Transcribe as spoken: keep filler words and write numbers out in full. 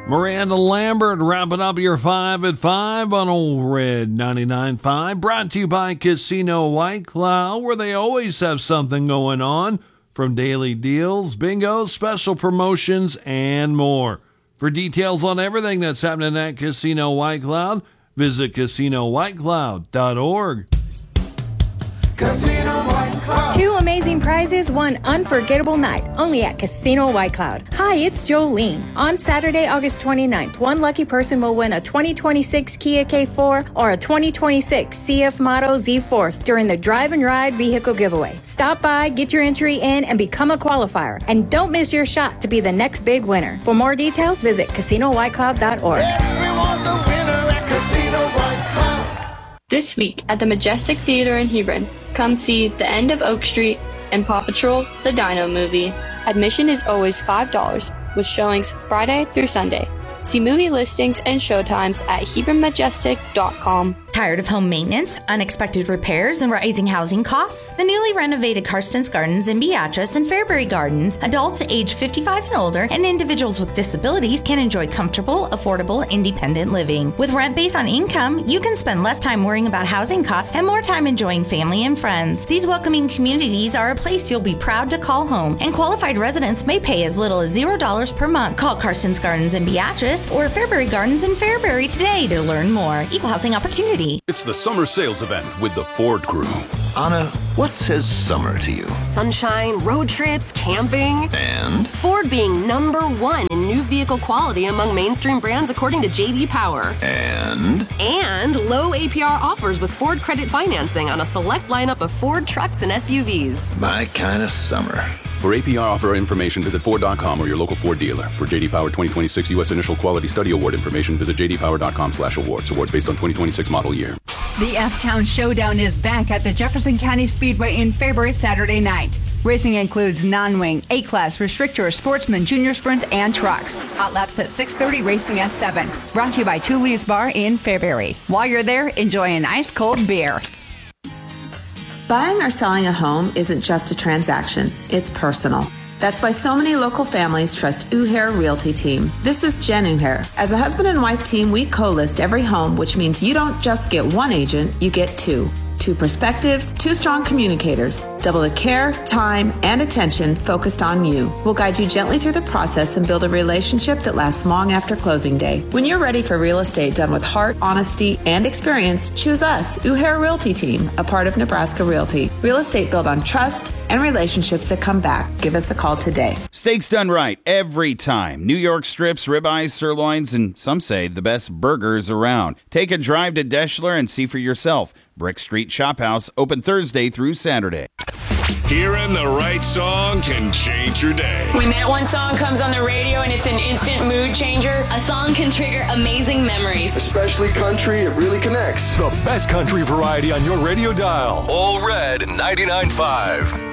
Miranda Lambert wrapping up your five at five on Old Red ninety-nine point five. Brought to you by Casino White Cloud, where they always have something going on, from daily deals, bingo, special promotions, and more. For details on everything that's happening at Casino White Cloud, visit casino white cloud dot org. Casino White Cloud. Two amazing prizes, one unforgettable night, only at Casino White Cloud. Hi, it's Jolene. On Saturday, August twenty-ninth, one lucky person will win a twenty twenty-six Kia K four or a twenty twenty-six C F Motto Z four during the Drive and Ride vehicle giveaway. Stop by, get your entry in, and become a qualifier. And don't miss your shot to be the next big winner. For more details, visit casino white cloud dot org. Everyone's a winner at Casino White Cloud. This week at the Majestic Theater in Hebron, come see The End of Oak Street and Paw Patrol, the Dino Movie. Admission is always five dollars, with showings Friday through Sunday. See movie listings and showtimes at hebron majestic dot com. Tired of home maintenance, unexpected repairs, and rising housing costs? The newly renovated Karsten's Gardens in Beatrice and Fairbury Gardens, adults age fifty-five and older, and individuals with disabilities can enjoy comfortable, affordable, independent living. With rent based on income, you can spend less time worrying about housing costs and more time enjoying family and friends. These welcoming communities are a place you'll be proud to call home, and qualified residents may pay as little as zero dollars per month. Call Karsten's Gardens in Beatrice or Fairbury Gardens in Fairbury today to learn more. Equal housing opportunity. It's the summer sales event with the Ford Crew. Anna, what says summer to you? Sunshine, road trips, camping. And? Ford being number one in new vehicle quality among mainstream brands according to J D Power. And? And low A P R offers with Ford credit financing on a select lineup of Ford trucks and S U Vs. My kind of summer. For A P R offer information, visit Ford dot com or your local Ford dealer. For J D Power twenty twenty-six U S Initial Quality Study Award information, visit j d power dot com slash awards. Awards based on twenty twenty-six model year. The F-Town Showdown is back at the Jefferson County Speedway in Fairbury Saturday night. Racing includes non-wing, A-Class, Restrictor, Sportsman, Junior Sprints, and Trucks. Hot laps at six thirty, racing at seven. Brought to you by Tully's Bar in Fairbury. While you're there, enjoy an ice-cold beer. Buying or selling a home isn't just a transaction, it's personal. That's why so many local families trust Uhair Realty Team. This is Jen Uhair. As a husband and wife team, we co-list every home, which means you don't just get one agent, you get two. Two perspectives, two strong communicators, double the care, time, and attention focused on you. We'll guide you gently through the process and build a relationship that lasts long after closing day. When you're ready for real estate done with heart, honesty, and experience, choose us, Uhair Realty Team, a part of Nebraska Realty. Real estate built on trust and relationships that come back. Give us a call today. Steaks done right every time. New York strips, ribeyes, sirloins, and some say the best burgers around. Take a drive to Deschler and see for yourself. Brick Street Shop House, open Thursday through Saturday. Hearing the right song can change your day. When that one song comes on the radio and it's an instant mood changer, a song can trigger amazing memories. Especially country, it really connects. The best country variety on your radio dial. All Red ninety-nine point five.